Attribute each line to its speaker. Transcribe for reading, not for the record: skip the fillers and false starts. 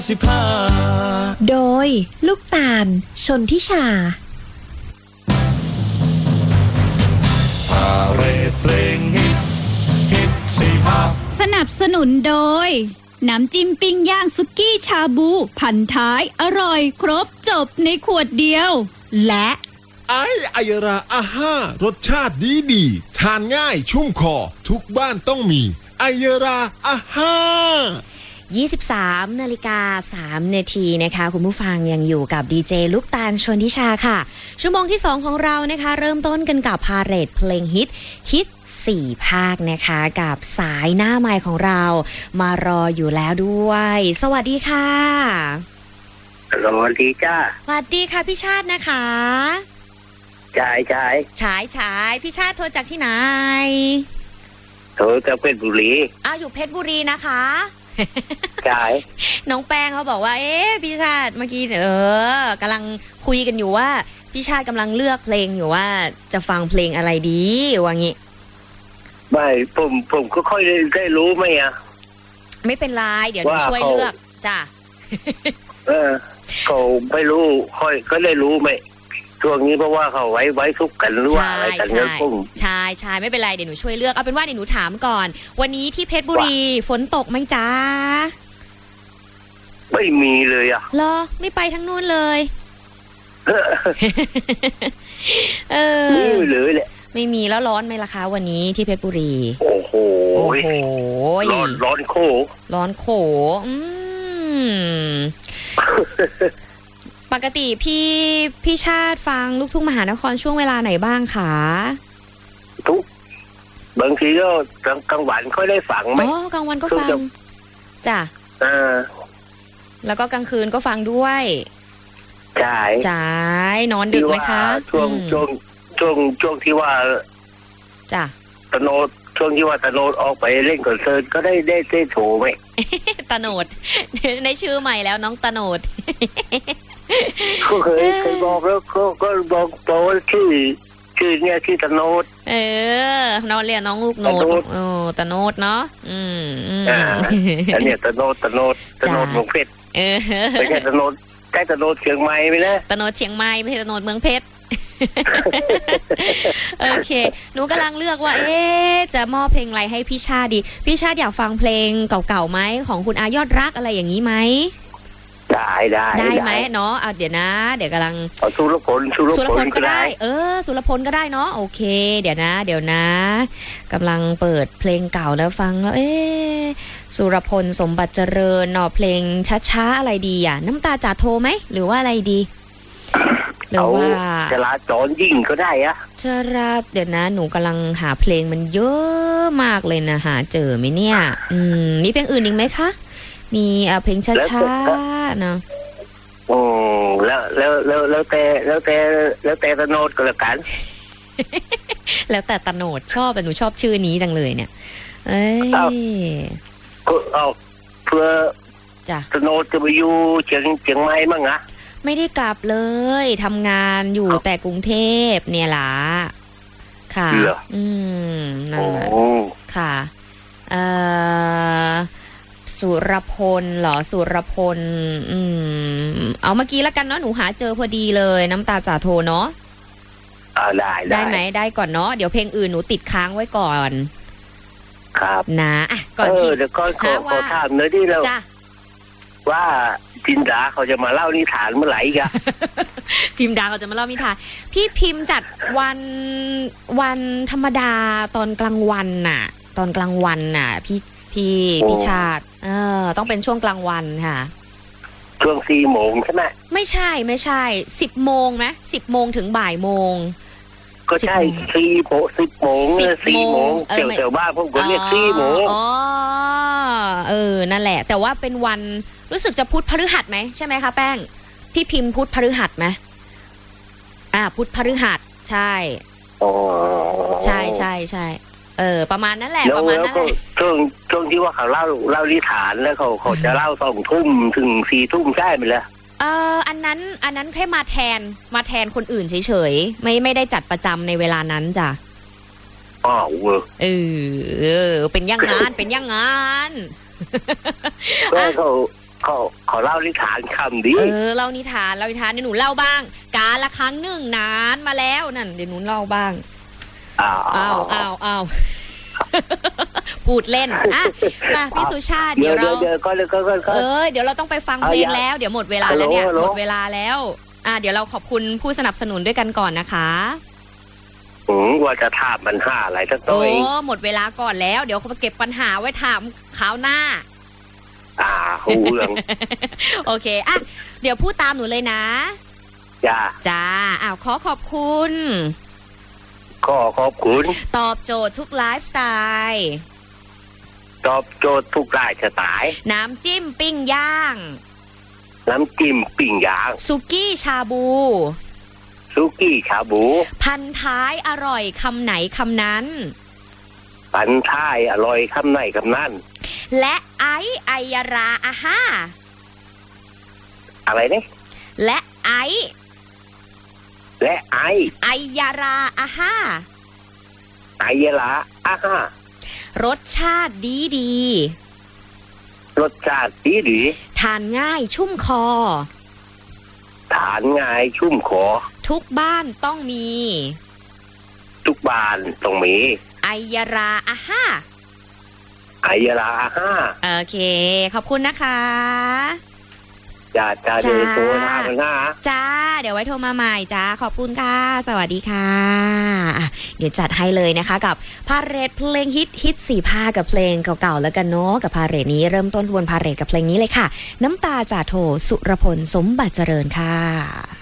Speaker 1: โดยลูกตาลชนทิชา
Speaker 2: พาเรดเพลงฮิต45
Speaker 3: สนับสนุนโดยน้ำจิ้มปิ้งย่างสุกี้ชาบูพันท้ายอร่อยครบจบในขวดเดียวและ
Speaker 4: ไอราอาห้ารสชาติดีทานง่ายชุ่มคอทุกบ้านต้องมีไอราอาห้า
Speaker 5: 23:03 นาทีนะคะคุณผู้ฟังยังอยู่กับดีเจลูกตาลชนทิชาค่ะชั่วโมงที่2ของเรานะคะเริ่มต้นกันกับพาเหรดเพลงฮิต4ภาคนะคะกับสายหน้าไมค์ของเรามารออยู่แล้วด้วยสวัสดีค่ะ
Speaker 6: สวัสดีจ้า
Speaker 5: สวัสดีค่ะพี่ชาตินะคะ
Speaker 6: ฉาย
Speaker 5: พี่ชาติโทรจากที่ไหน
Speaker 6: โทรจากเพชรบุรี
Speaker 5: อยู่เพชรบุรีนะคะ
Speaker 6: ใช่
Speaker 5: น้องแป้งเขาบอกว่าพี่ชาติเมื่อกี้กำลังคุยกันอยู่ว่าพี่ชาติกำลังเลือกเพลงอยู่ว่าจะฟังเพลงอะไรดีว่างี้
Speaker 6: ไม่ผมก็ค่อยได้รู้ไหม
Speaker 5: ไม่เป็นไรเดี๋ยวหนูช่วยเลือกจ้ะ
Speaker 6: เขาไม่รู้ค่อยก็ได้รู้ไหมช่วงนี้เพราะว่าเขาไว้ทุกกันหรือว่าอะไรกันเนี่ย
Speaker 5: ใช่ไม่เป็นไรเดี๋ยวหนูช่วยเลือกเอาเป็นว่าเดี๋ยวหนูถามก่อนวันนี้ที่เพชรบุรีฝนตกไหมจ้า
Speaker 6: ไม่มีเลย
Speaker 5: เหรอไม่ไปทั้งนู้นเลย
Speaker 6: ไม่เลยแหละ
Speaker 5: ไม่มีแล้วร้อนไหมล่ะคะวันนี้ที่เพชรบุรี
Speaker 6: โอ้โหร้อนโข
Speaker 5: ปกติพี่ชาติฟังลูกทุ่งมหานครช่วงเวลาไหนบ้างคะ
Speaker 6: ทุกบางทีก็กลางวันค่อยได้ฟังไหม
Speaker 5: กลางวันก็ฟังจ้ะแล้วก็กลางคืนก็ฟังด้วยจ่ายนอนดึกไหมคะ
Speaker 6: ช่วงที่ว่า
Speaker 5: จ้ะ
Speaker 6: ตโนดช่วงที่ว่าตโนดออกไปเล่นคอนเสิร์ตก็ได้โชว์ไหม
Speaker 5: ตโนดในชื่อใหม่แล้วน้องตโนด
Speaker 6: ก็เคยบอกแล้วก็บอกว่าชื่อเนี่ยชื่อตโนด
Speaker 5: น้องเรียกน้องลูกโนดตโนดเนาะ
Speaker 6: อันนี้ตโนดเมืองเพชรไม่ใช่ตโนดเชียงใหม่ไหมนะ
Speaker 5: ตโนดเชียงใหม่ไม่ใช่ตโนดเมืองเพชรโอเคหนูกำลังเลือกว่าจะมอบเพลงอะไรให้พี่ชาติดีพี่ชาติอยากฟังเพลงเก่าๆไหมของคุณอายอดรักอะไรอย่างนี้ไหม
Speaker 6: ได้
Speaker 5: ไหมเนาะเดี๋ยวนะเดี๋ยวกำลัง
Speaker 6: สุรพล
Speaker 5: ก็ได้สุรพลก็ได้เนาะโอเคเดี๋ยวนะกำลังเปิดเพลงเก่าแล้วฟังแล้วสุรพลสมบัติเจริญเนาะเพลงช้าๆอะไรดีน้ำตาจ่าโทไหมหรือว่าอะไรดีหรือว่า
Speaker 6: จราจรยิ่งก็ได้
Speaker 5: เดี๋ยวนะหนูกำลังหาเพลงมันเยอะมากเลยนะหาเจอไหมเนี่ยมีเพลงอื่นอีกไหมคะมีเพลงช้าๆเนาะ
Speaker 6: แล้วแต่ตโนดก็แล้วกัน
Speaker 5: แล้วแต่ตโนดชอบหนูชอบชื่อนี้จังเลยเนี่ย
Speaker 6: เอาเพื่อตโนดจะไปอยู่เชียงใหม่มั้ง
Speaker 5: ไม่ได้กลับเลยทำงานอยู่แต่กรุงเทพเนี่ยล่ะค่ะนั่นแหละค่ะสุรพลเหรอสุรพลเอาเมื่อกี้แล้วกันเนาะหนูหาเจอพอดีเลยน้ำตาจ่าโทเนาะได้ไหมได้ก่อนเนาะเดี๋ยวเพลงอื่นหนูติดค้างไว้ก่อน
Speaker 6: ครับ
Speaker 5: นะก่อนที่
Speaker 6: เดี๋ยวขอถามหน่อยที่เราว่าพิมดาเขาจะมาเล่านิทานเมื่อไหร่กัน
Speaker 5: พิมดาเขาจะมาเล่านิทานพี่พิมจัดวันธรรมดาตอนกลางวันน่ะพี่ชาติต้องเป็นช่วงกลางวันค่ะ
Speaker 6: ช่วง4 โมงใช่ไหม
Speaker 5: ไม่ใช่10 โมงไหม10 โมงถึงบ่ายโมง
Speaker 6: ก็ใช่10 โมงเกี่ยวบ้านพวกคนเรียก4 โมง
Speaker 5: นั่นแหละแต่ว่าเป็นวันรู้สึกจะพุธพฤหัสไหมใช่ไหมคะแป้งพี่พิมพ์พุธพฤหัสไหมพุธพฤหัสใช่ใช่ประมาณนั้นแหละประมาณนั้นแหละ
Speaker 6: ช่วงที่ว่าเขาเล่านิทานแล้วเขาจะเล่า2 ทุ่มถึง4 ทุ่มใช่ไหมล่ะ
Speaker 5: อันนั้นแค่มาแทนคนอื่นเฉยๆไม่ได้จัดประจำในเวลานั้นจ้ะ
Speaker 6: เป็น
Speaker 5: ยังงาน
Speaker 6: ก็เขาขอเล่านิทานคำดิ
Speaker 5: เล่านิทานเดี๋ยวหนูเล่าบ้าง กาละครั้งหนึ่งนานมาแล้วนั่นเดี๋ยวหนูเล่าบ้างอ้าวพูดเล่นอ่ะพี่สุชาติเดี๋ยวเราเดี๋ยวเราต้องไปฟังเพลงแล้วเดี๋ยวหมดเวลาแล้วเนี่ยหมดเวลาแล้วเดี๋ยวเราขอบคุณผู้สนับสนุนด้วยกันก่อนนะคะ
Speaker 6: ว่าจะถามปัญหาอะไรสักหน่อย
Speaker 5: หมดเวลาก่อนแล้วเดี๋ยวเขาเก็บปัญหาไว้ถามคราวหน้า
Speaker 6: หูเรื่อง
Speaker 5: โอเคอ่ะเดี๋ยวพูดตามหนูเลยนะจ้าขอบคุณตอบโจทย์ทุกไลฟ์สไตล์
Speaker 6: น้ำจิ้มปิ้งย่างสุกี้ชาบูพันท้ายอร่อยคำไหนคำนั้นและไอยาราอาฮ่าอะไรเนี่ย
Speaker 5: และไอยาราอาฮ่ารสชาติดีทานง่ายชุ่มคอทุกบ้านต้องมีไอยาราอาฮ่าโอเคขอบคุณนะคะ
Speaker 6: จ้าเดี๋ยวโทรมา
Speaker 5: จ้าเดี๋ยวไว้โทรมาใหม่จ้าขอบคุณค่ะสวัสดีค่ะเดี๋ยวจัดให้เลยนะคะกับพาเหรดเพลงฮิต4 ภาคกับเพลงเก่าๆแล้วกันเนาะกับพาเหรดนี้เริ่มต้นบนพาเหรดกับเพลงนี้เลยค่ะน้ำตาจ่าโทสุรพลสมบัติเจริญค่ะ